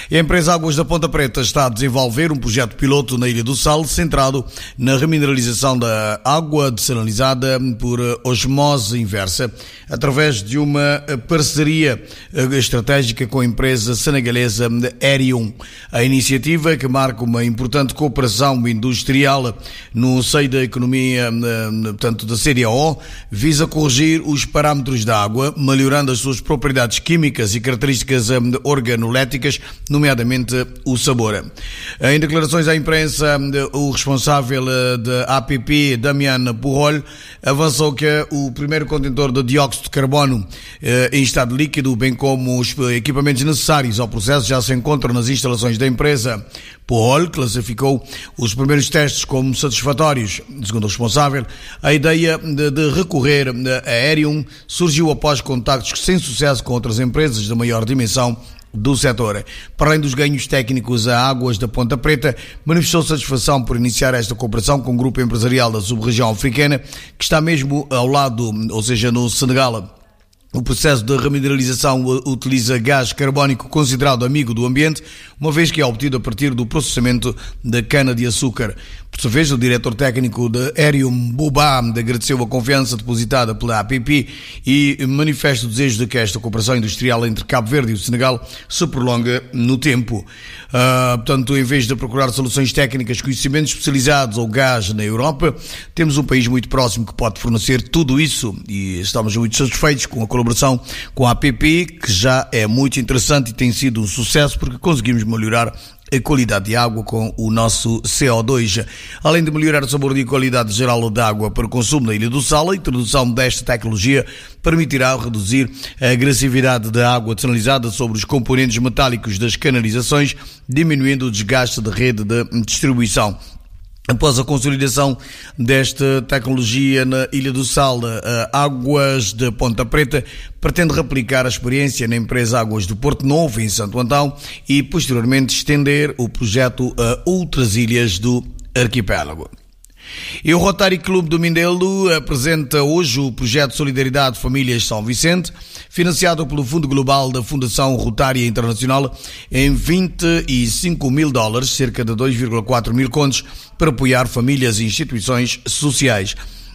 A empresa Águas da Ponta Preta está a desenvolver um projeto piloto na Ilha do Sal, centrado na remineralização da água desalinizada por osmose inversa, através de uma parceria estratégica com a empresa senegalesa Aerium. A iniciativa, que marca uma importante cooperação industrial no seio da economia, portanto, da CDAO, visa corrigir os parâmetros da água, melhorando as suas propriedades químicas e características organoléticas, nomeadamente o sabor. Em declarações à imprensa, o responsável da APP, Damian Pujol, avançou que o primeiro contentor de dióxido de carbono em estado líquido, bem como os equipamentos necessários ao processo, já se encontram nas instalações da empresa. Pujol classificou os primeiros testes como satisfatórios. Segundo o responsável, a ideia de recorrer a Aerium surgiu após contactos sem sucesso com outras empresas de maior dimensão do setor. Para além dos ganhos técnicos, a Águas da Ponta Preta manifestou satisfação por iniciar esta cooperação com o grupo empresarial da sub-região africana, que está mesmo ao lado, ou seja, no Senegal. O processo de remineralização utiliza gás carbónico considerado amigo do ambiente, uma vez que é obtido a partir do processamento da cana-de-açúcar. Por sua vez, o diretor técnico da Aerium, Boba, agradeceu a confiança depositada pela APP e manifesta o desejo de que esta cooperação industrial entre Cabo Verde e o Senegal se prolongue no tempo. Portanto, em vez de procurar soluções técnicas, conhecimentos especializados ou gás na Europa, temos um país muito próximo que pode fornecer tudo isso e estamos muito satisfeitos com a colaboração com a APP, que já é muito interessante e tem sido um sucesso porque conseguimos melhorar a qualidade de água com o nosso CO2. Além de melhorar o sabor e a qualidade geral da água para consumo na Ilha do Sal, a introdução desta tecnologia permitirá reduzir a agressividade da água desalinizada sobre os componentes metálicos das canalizações, diminuindo o desgaste da rede de distribuição. Após a consolidação desta tecnologia na Ilha do Sal, a Águas da Ponta Preta pretende replicar a experiência na empresa Águas do Porto Novo, em Santo Antão, e posteriormente estender o projeto a outras ilhas do arquipélago. E o Rotary Clube do Mindelo apresenta hoje o projeto Solidariedade Famílias São Vicente, financiado pelo Fundo Global da Fundação Rotária Internacional, em $25 mil, cerca de 2,4 mil contos, para apoiar famílias e instituições sociais.